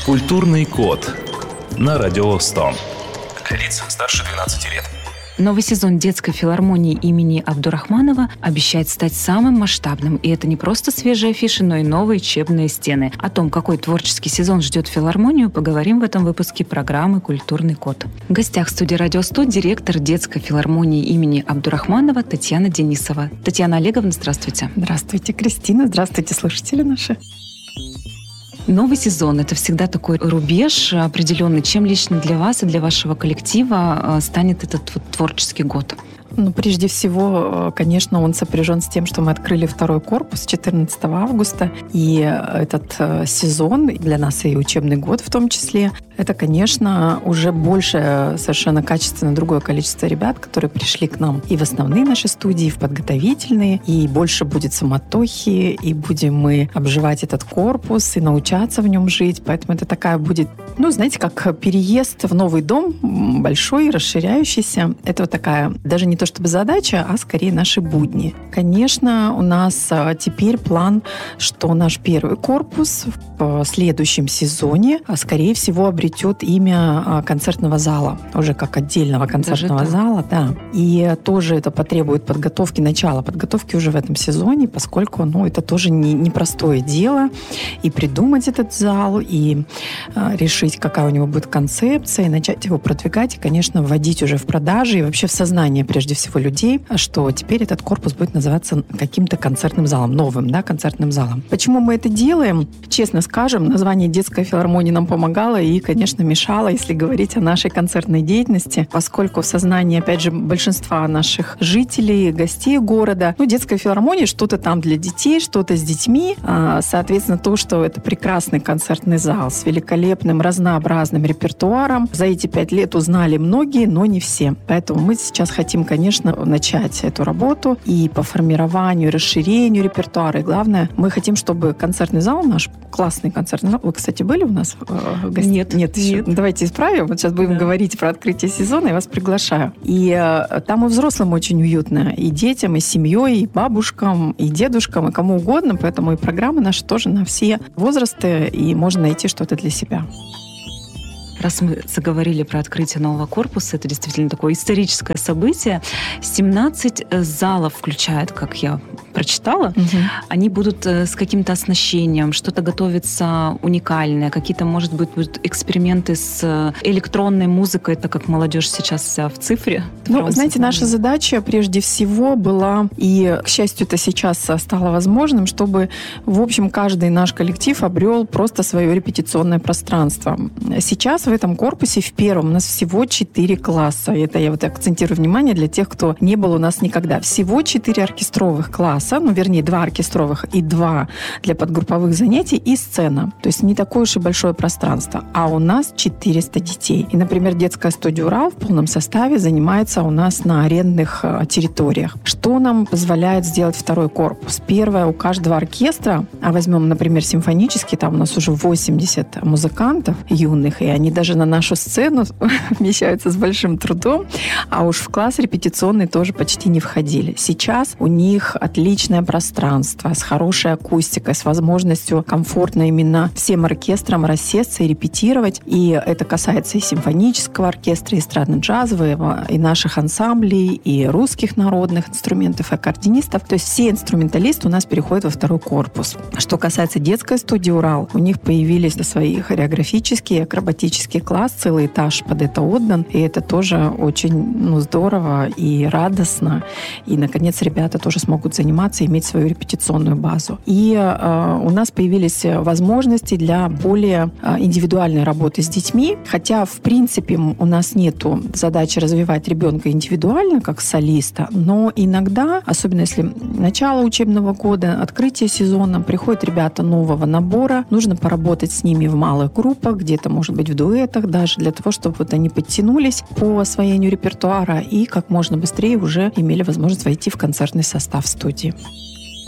Культурный код на Радио 100. Для лиц старше 12 лет. Новый сезон детской филармонии имени Абдурахманова обещает стать самым масштабным. И это не просто свежие афиши, но и новые учебные стены. О том, какой творческий сезон ждет филармонию, поговорим в этом выпуске программы «Культурный код». В гостях студии «Радио 100» директор детской филармонии имени Абдурахманова Татьяна Денисова. Татьяна Олеговна, здравствуйте. Здравствуйте, Кристина. Здравствуйте, слушатели наши. Новый сезон – это всегда такой рубеж определенный. Чем лично для вас и для вашего коллектива станет этот творческий год? Прежде всего, конечно, он сопряжен с тем, что мы открыли второй корпус 14 августа. И этот сезон, для нас и учебный год в том числе, это, конечно, уже больше совершенно качественно другое количество ребят, которые пришли к нам и в основные наши студии, и в подготовительные, и больше будет суматохи, и будем мы обживать этот корпус и научаться в нем жить. Поэтому это такая будет, знаете, как переезд в новый дом, большой, расширяющийся. Это вот такая, даже не то чтобы задача, а скорее наши будни. Конечно, у нас теперь план, что наш первый корпус в следующем сезоне, скорее всего, обретет имя концертного зала, уже как отдельного концертного зала, да. И тоже это потребует подготовки, начала подготовки уже в этом сезоне, поскольку, это тоже непростое дело, и придумать этот зал, и решить, какая у него будет концепция, и начать его продвигать, и, конечно, вводить уже в продажи и вообще в сознание, прежде всего, людей, что теперь этот корпус будет называться каким-то концертным залом, новым, концертным залом. Почему мы это делаем? Честно скажем, название детской филармонии нам помогало и, конечно, мешало, если говорить о нашей концертной деятельности, поскольку в сознании, опять же, большинства наших жителей, гостей города, детская филармония что-то там для детей, что-то с детьми, соответственно, то, что это прекрасный концертный зал с великолепным, разнообразным репертуаром. За эти 5 лет узнали многие, но не все. Поэтому мы сейчас хотим, конечно, начать эту работу и по формированию, расширению репертуара. И главное, мы хотим, чтобы концертный зал наш, классный концертный зал, вы, кстати, были у нас в гостях? Нет. Давайте исправим. Вот сейчас будем говорить про открытие сезона, я вас приглашаю. И там и взрослым очень уютно, и детям, и семьей, и бабушкам, и дедушкам, и кому угодно. Поэтому и программы наши тоже на все возрасты, и можно найти что-то для себя. Раз мы заговорили про открытие нового корпуса, это действительно такое историческое событие. 17 залов включает, как я прочитала. Они будут с каким-то оснащением, что-то готовится уникальное, какие-то, может быть, будут эксперименты с электронной музыкой, это как молодежь сейчас вся в цифре. Знаете, наша задача прежде всего была, и, к счастью, это сейчас стало возможным, чтобы, в общем, каждый наш коллектив обрел просто свое репетиционное пространство. Сейчас в этом корпусе в первом у нас всего 4 класса. Это я акцентирую внимание для тех, кто не был у нас никогда. Всего 4 оркестровых класса, 2 оркестровых и 2 для подгрупповых занятий и сцена. То есть не такое уж и большое пространство. А у нас 400 детей. И, например, детская студия «Урал» в полном составе занимается у нас на арендных территориях. Что нам позволяет сделать второй корпус? Первое, у каждого оркестра, возьмем, например, симфонический, там у нас уже 80 музыкантов юных, и они даже на нашу сцену вмещаются с большим трудом, а уж в класс репетиционный тоже почти не входили. Сейчас у них отличное пространство с хорошей акустикой, с возможностью комфортно именно всем оркестрам рассесться и репетировать. И это касается и симфонического оркестра, и эстрадно-джазового, и наших ансамблей, и русских народных инструментов, и аккордеонистов. То есть все инструменталисты у нас переходят во второй корпус. Что касается детской студии «Урал», у них появились свои хореографические, акробатические класс, целый этаж под это отдан, и это тоже очень здорово и радостно. И, наконец, ребята тоже смогут заниматься и иметь свою репетиционную базу. И у нас появились возможности для более индивидуальной работы с детьми, хотя, в принципе, у нас нету задачи развивать ребенка индивидуально, как солиста, но иногда, особенно если начало учебного года, открытие сезона, приходят ребята нового набора, нужно поработать с ними в малых группах, где-то, может быть, в дуэтах даже, для того, чтобы они подтянулись по освоению репертуара и как можно быстрее уже имели возможность войти в концертный состав студии.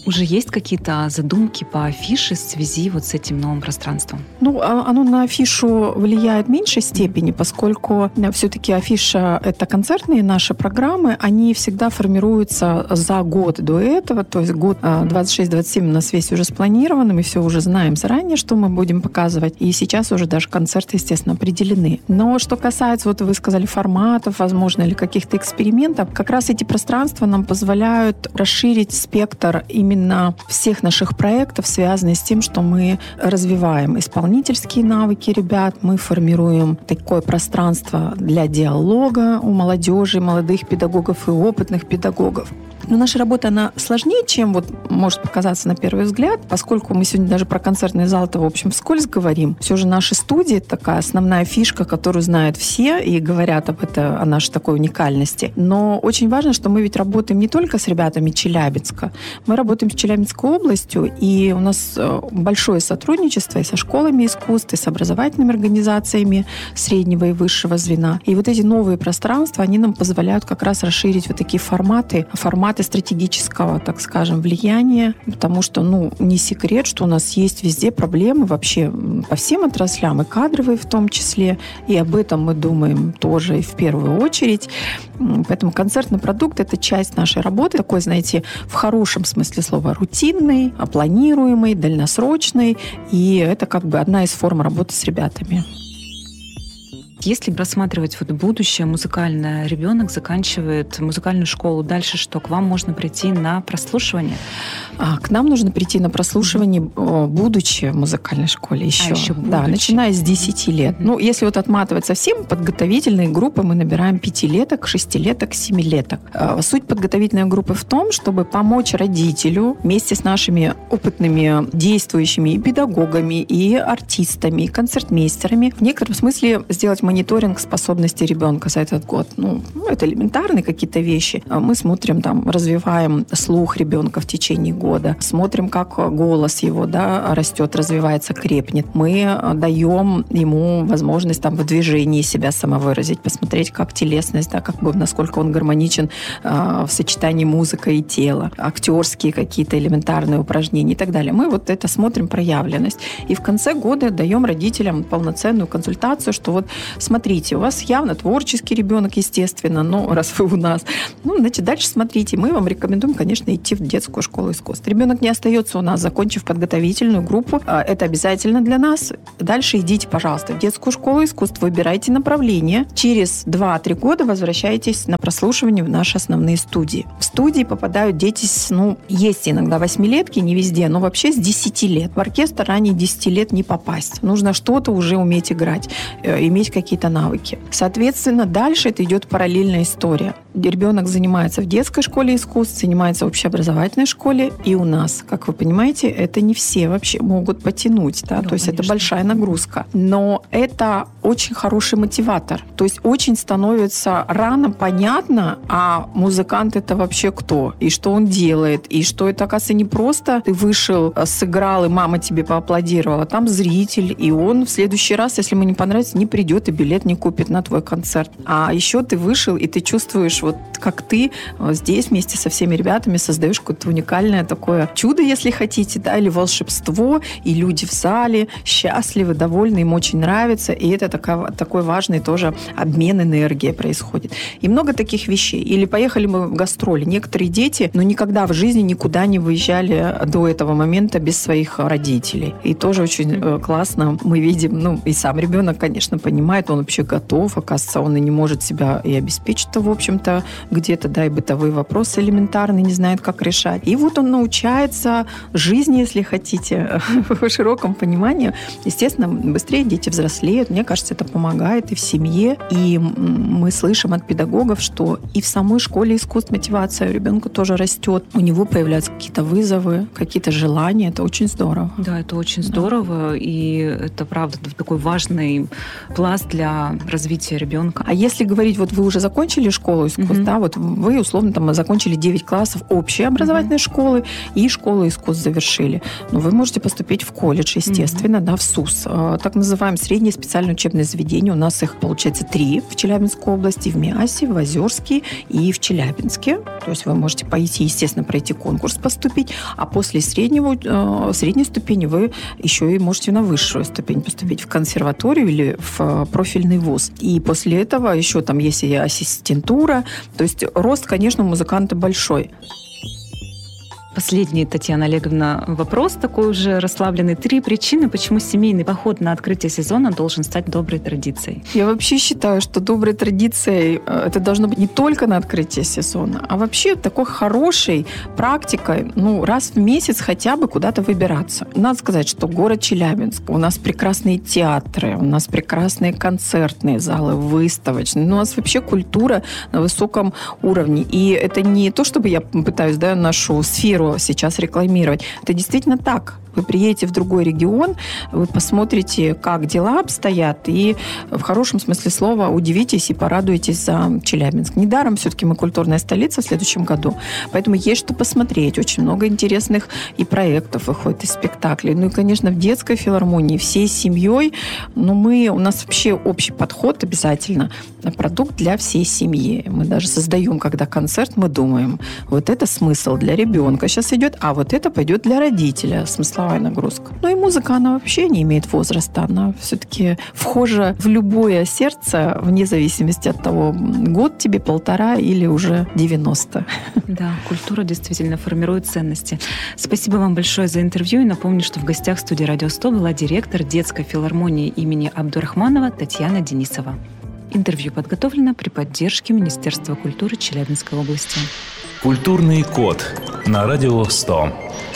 Уже есть какие-то задумки по афише в связи вот с этим новым пространством? Оно на афишу влияет в меньшей степени, поскольку все-таки афиша — это концертные наши программы, они всегда формируются за год до этого, то есть год 26-27 у нас весь уже спланирован, мы все уже знаем заранее, что мы будем показывать, и сейчас уже даже концерты, естественно, определены. Но что касается, вот вы сказали, форматов, возможно, или каких-то экспериментов, как раз эти пространства нам позволяют расширить спектр именно всех наших проектов, связанных с тем, что мы развиваем исполнительские навыки ребят, мы формируем такое пространство для диалога у молодежи, молодых педагогов и опытных педагогов. Но наша работа, она сложнее, чем вот может показаться на первый взгляд, поскольку мы сегодня даже про концертный зал-то, в общем, вскользь говорим. Все же наши студии — это такая основная фишка, которую знают все и говорят о нашей такой уникальности. Но очень важно, что мы ведь работаем не только с ребятами Челябинска, мы работаем с Челябинской областью, и у нас большое сотрудничество и со школами искусств, и с образовательными организациями среднего и высшего звена. И вот эти новые пространства, они нам позволяют как раз расширить вот такие форматы стратегического, так скажем, влияния, потому что, не секрет, что у нас есть везде проблемы вообще по всем отраслям, и кадровые в том числе, и об этом мы думаем тоже и в первую очередь. Поэтому концертный продукт — это часть нашей работы, такой, знаете, в хорошем смысле слова, рутинный, планируемый, дальносрочный, и это как бы одна из форм работы с ребятами. Если рассматривать вот будущее музыкальное, ребенок заканчивает музыкальную школу, дальше что? К вам можно прийти на прослушивание? К нам нужно прийти на прослушивание, будучи в музыкальной школе еще. Да, начиная с 10 лет. Если вот отматывать совсем, подготовительные группы мы набираем 5-леток, 6-леток, 7-леток. Суть подготовительной группы в том, чтобы помочь родителю вместе с нашими опытными действующими и педагогами, и артистами, и концертмейстерами в некотором смысле сделать мониторинг способностей ребенка за этот год. Это элементарные какие-то вещи. Мы смотрим, развиваем слух ребенка в течение года, смотрим, как голос его растет, развивается, крепнет. Мы даем ему возможность в движении себя самовыразить, посмотреть, как телесность, насколько он гармоничен в сочетании музыка и тела, актерские какие-то элементарные упражнения и так далее. Мы вот это смотрим, проявленность. И в конце года даем родителям полноценную консультацию, что смотрите, у вас явно творческий ребенок, естественно, но раз вы у нас, значит, дальше смотрите. Мы вам рекомендуем, конечно, идти в детскую школу искусств. Ребенок не остается у нас, закончив подготовительную группу. Это обязательно для нас. Дальше идите, пожалуйста, в детскую школу искусств, выбирайте направление. Через 2-3 года возвращайтесь на прослушивание в наши основные студии. В студии попадают дети есть иногда 8-летки, не везде, но вообще с 10 лет. В оркестр ранее 10 лет не попасть. Нужно что-то уже уметь играть, иметь какие-то навыки. Соответственно, дальше это идет параллельная история. Ребенок занимается в детской школе искусств, занимается в общеобразовательной школе, и у нас, как вы понимаете, это не все вообще могут потянуть, то есть конечно. Это большая нагрузка. Но это очень хороший мотиватор. То есть очень становится рано понятно, а музыкант это вообще кто, и что он делает, и что это, оказывается, не просто ты вышел, сыграл, и мама тебе поаплодировала, там зритель, и он в следующий раз, если ему не понравится, не придет и билет не купит на твой концерт. А еще ты вышел, и ты чувствуешь, как ты здесь вместе со всеми ребятами создаешь какое-то уникальное такое чудо, если хотите, или волшебство, и люди в зале счастливы, довольны, им очень нравится, и это такой важный тоже обмен энергией происходит. И много таких вещей. Или поехали мы в гастроли. Некоторые дети, никогда в жизни никуда не выезжали до этого момента без своих родителей. И тоже очень классно мы видим, и сам ребенок, конечно, понимает, он вообще готов, оказывается, он и не может себя и обеспечить-то, в общем-то, где-то, и бытовые вопросы элементарные не знает, как решать. И вот он научается жизни, если хотите, в широком понимании. Естественно, быстрее дети взрослеют. Мне кажется, это помогает и в семье. И мы слышим от педагогов, что и в самой школе искусств мотивация у ребенка тоже растет. У него появляются какие-то вызовы, какие-то желания. Это очень здорово. Да, это очень здорово. И это, правда, такой важный пласт для развития ребенка. А если говорить, вы уже закончили школу искусств, вот вы, условно, там закончили 9 классов общей образовательной школы и школу искусств завершили. Но вы можете поступить в колледж, естественно, да, в СУС. Так называемое среднее специальное учебное заведение. У нас их, получается, 3 в Челябинской области, в Миасе, в Озерске и в Челябинске. То есть вы можете пойти, естественно, пройти конкурс, поступить, а после средней ступени вы еще и можете на высшую ступень поступить в консерваторию или в профильный вуз. И после этого еще там есть и ассистентура. То есть рост, конечно, у музыканта большой. Последний, Татьяна Олеговна, вопрос такой уже расслабленный. 3 причины, почему семейный поход на открытие сезона должен стать доброй традицией. Я вообще считаю, что доброй традицией это должно быть не только на открытие сезона, а вообще такой хорошей практикой, раз в месяц хотя бы куда-то выбираться. Надо сказать, что город Челябинск, у нас прекрасные театры, у нас прекрасные концертные залы, выставочные. У нас вообще культура на высоком уровне. И это не то, чтобы я пытаюсь нашу сферу сейчас рекламировать. Это действительно так. Вы приедете в другой регион, вы посмотрите, как дела обстоят, и в хорошем смысле слова удивитесь и порадуетесь за Челябинск. Недаром все-таки мы культурная столица в следующем году, поэтому есть что посмотреть. Очень много интересных и проектов выходит, и спектаклей. И, конечно, в детской филармонии всей семьей, у нас вообще общий подход обязательно на продукт для всей семьи. Мы даже создаем, когда концерт, мы думаем, вот это смысл для ребенка сейчас идет, а вот это пойдет для родителя, смысловая нагрузка. И музыка, она вообще не имеет возраста. Она все-таки вхожа в любое сердце, вне зависимости от того, год тебе, 1,5 или уже 90. Да, культура действительно формирует ценности. Спасибо вам большое за интервью. И напомню, что в гостях студии «Радио 100» была директор детской филармонии имени Абдурахманова Татьяна Денисова. Интервью подготовлено при поддержке Министерства культуры Челябинской области. Культурный код на Радио 100.